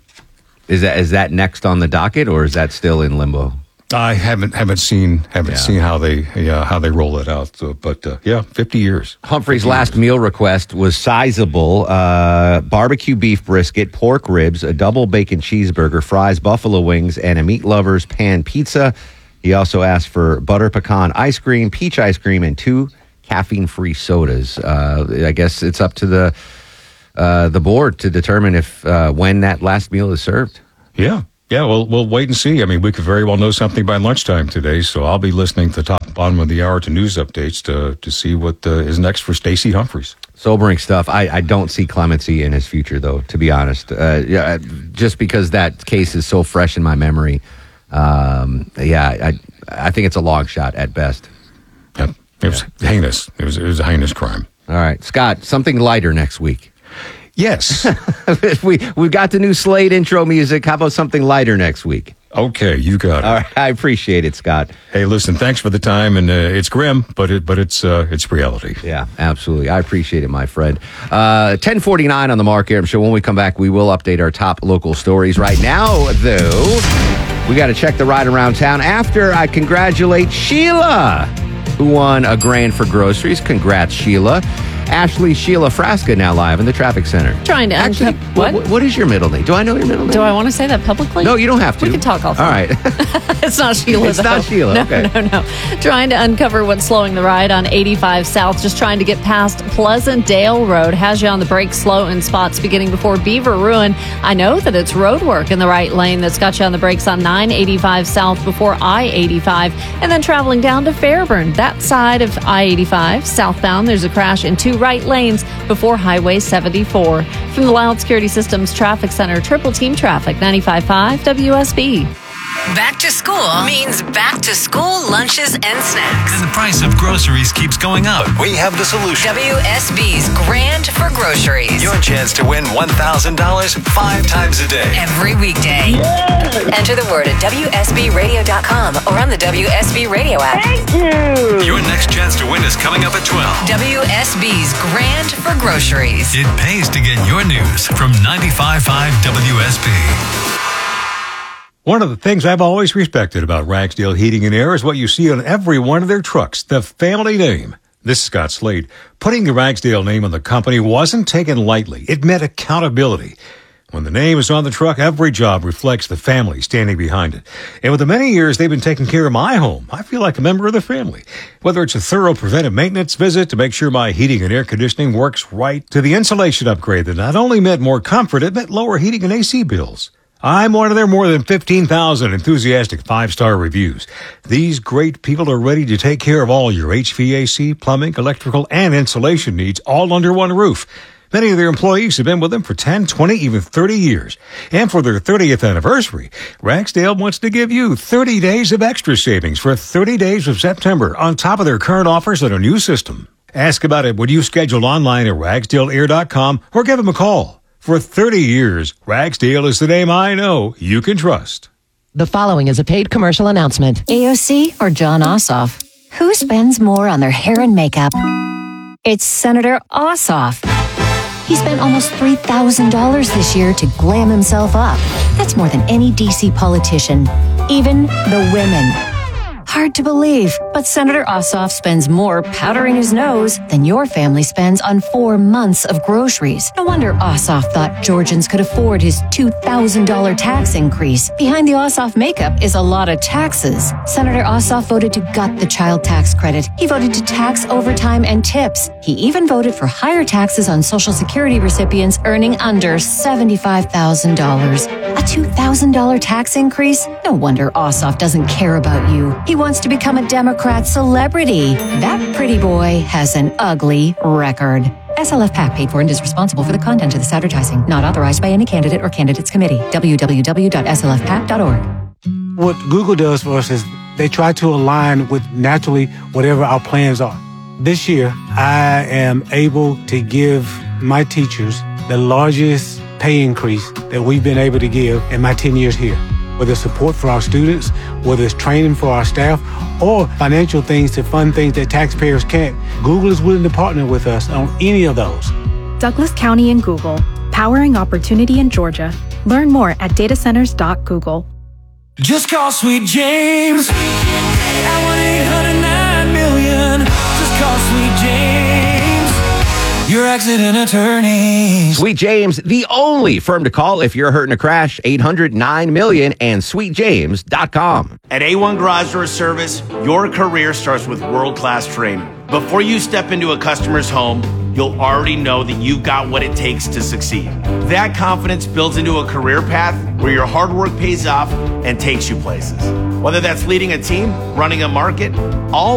Is that is that next on the docket, or is that still in limbo? I haven't haven't seen haven't yeah. seen how they yeah, how they roll it out. So, but uh, yeah, fifty years. Humphrey's fifty last years. meal request was sizable: uh, barbecue beef brisket, pork ribs, a double bacon cheeseburger, fries, buffalo wings, and a meat lover's pan pizza. He also asked for butter pecan ice cream, peach ice cream, and two caffeine-free sodas. Uh, I guess it's up to the uh, the board to determine if uh, when that last meal is served. Yeah. Yeah, well, we'll wait and see. I mean, we could very well know something by lunchtime today, so I'll be listening to the top and bottom of the hour to news updates to to see what uh, is next for Stacey Humphreys. Sobering stuff. I, I don't see clemency in his future, though, to be honest. Uh, yeah, just because that case is so fresh in my memory. Um, yeah, I I think it's a long shot at best. Yep. It was yeah. heinous. It was, it was a heinous crime. All right. Scott, something lighter next week. Yes. we, we've got the new Slade intro music. How about something lighter next week? Okay, you got it. All right, I appreciate it, Scott. Hey, listen, thanks for the time, and uh, it's grim, but it, but it's uh, it's reality. Yeah, absolutely. I appreciate it, my friend. Uh, ten forty-nine on the Mark Aram Show. When we come back, we will update our top local stories. Right now, though, we got to check the ride around town after I congratulate Sheila, who won a grand for groceries. Congrats, Sheila. Ashley Sheila Frasca now live in the traffic center. Trying to Actually, what? what? What is your middle name? Do I know your middle name? Do I want to say that publicly? No, you don't have to. We can talk off. All right. It's not Sheila. It's though. not Sheila. No, okay. no, no. Trying to uncover what's slowing the ride on eighty-five South. Just trying to get past Pleasant Dale Road. Has you on the brake slow in spots beginning before Beaver Ruin. I know that it's road work in the right lane that's got you on the brakes on nine eighty-five South before I eighty-five. And then traveling down to Fairburn. That side of I eighty-five, southbound, there's a crash in two right lanes before Highway seventy-four. From the Loud Security Systems Traffic Center, Triple Team Traffic, ninety-five point five W S B. Back to school means back to school lunches and snacks. And the price of groceries keeps going up. We have the solution. W S B's Grand for Groceries. Your chance to win one thousand dollars five times a day. Every weekday. Yay! Enter the word at W S B radio dot com or on the W S B Radio app. Thank you. Your next chance to win is coming up at twelve. W S B's Grand for Groceries. It pays to get your news from ninety-five point five W S B. One of the things I've always respected about Ragsdale Heating and Air is what you see on every one of their trucks, the family name. This is Scott Slade. Putting the Ragsdale name on the company wasn't taken lightly. It meant accountability. When the name is on the truck, every job reflects the family standing behind it. And with the many years they've been taking care of my home, I feel like a member of the family. Whether it's a thorough preventive maintenance visit to make sure my heating and air conditioning works right, to the insulation upgrade that not only meant more comfort, it meant lower heating and A C bills. I'm one of their more than fifteen thousand enthusiastic five-star reviews. These great people are ready to take care of all your H V A C, plumbing, electrical, and insulation needs all under one roof. Many of their employees have been with them for ten, twenty, even thirty years. And for their thirtieth anniversary, Ragsdale wants to give you thirty days of extra savings for thirty days of September on top of their current offers on a new system. Ask about it when you schedule online at ragsdale air dot com or give them a call. For thirty years, Ragsdale is the name I know you can trust. The following is a paid commercial announcement. A O C or John Ossoff? Who spends more on their hair and makeup? It's Senator Ossoff. He spent almost three thousand dollars this year to glam himself up. That's more than any D C politician, even the women. Hard to believe, but Senator Ossoff spends more powdering his nose than your family spends on four months of groceries. No wonder Ossoff thought Georgians could afford his two thousand dollars tax increase. Behind the Ossoff makeup is a lot of taxes. Senator Ossoff voted to gut the child tax credit. He voted to tax overtime and tips. He even voted for higher taxes on Social Security recipients earning under seventy-five thousand dollars. A two thousand dollars tax increase? No wonder Ossoff doesn't care about you. He wants to become a Democrat celebrity. That pretty boy has an ugly record. S L F PAC paid for and is responsible for the content of this advertising. Not authorized by any candidate or candidates committee. w w w dot s l f pac dot org. What Google does for us is they try to align with naturally whatever our plans are. This year, I am able to give my teachers the largest pay increase that we've been able to give in my ten years here. Whether it's support for our students, whether it's training for our staff, or financial things to fund things that taxpayers can't, Google is willing to partner with us on any of those. Douglas County and Google, powering opportunity in Georgia. Learn more at data centers dot google. Just call Sweet James at one eight hundred nine million. Just call Sweet James, your accident attorney. Sweet James, the only firm to call if you're hurt in a crash. eight hundred nine million and sweet james dot com. At A one Garage Door Service, your career starts with world-class training. Before you step into a customer's home, you'll already know that you've got what it takes to succeed. That confidence builds into a career path where your hard work pays off and takes you places. Whether that's leading a team, running a market, all